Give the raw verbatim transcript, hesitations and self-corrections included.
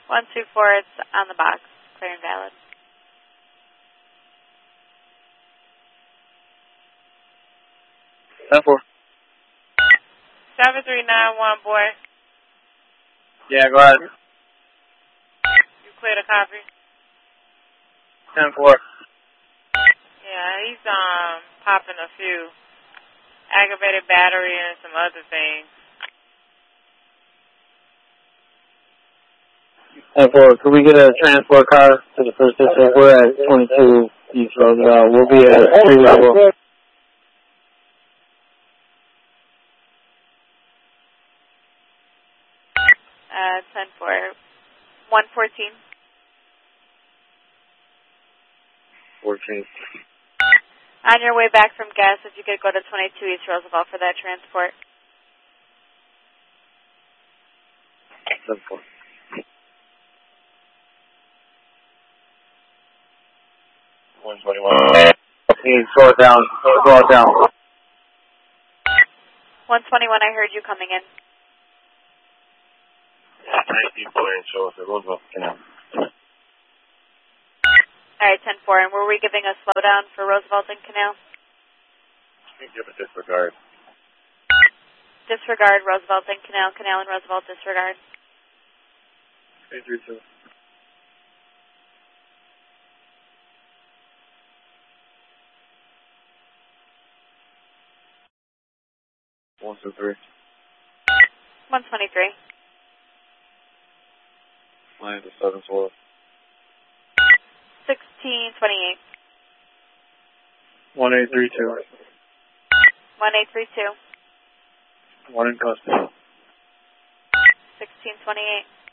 one two four, it's on the box. Clear and valid. ten four. seven three nine one, boy. Yeah, go ahead. You clear the copy? ten four. Yeah, he's um popping a few. Aggravated battery and some other things. ten four, could we get a transport car to the first district? We're at twenty-two East Roosevelt. We'll be at three level. Uh, ten four. one fourteen. fourteen. On your way back from gas, if you could go to twenty-two East Roosevelt for that transport. ten four. one twenty-one. Hey, slow it down. Slow it down. one twenty-one, I heard you coming in. Nice people are in show us at Roosevelt Canal. All right, ten four, and were we giving a slowdown for Roosevelt and Canal? Give a disregard. Disregard Roosevelt and Canal. Canal and Roosevelt disregard. three three two. one two three. one twenty-three. Nine to seven twelve. sixteen twenty-eight. one eight three two. one eight three two. One in custody. sixteen twenty-eight.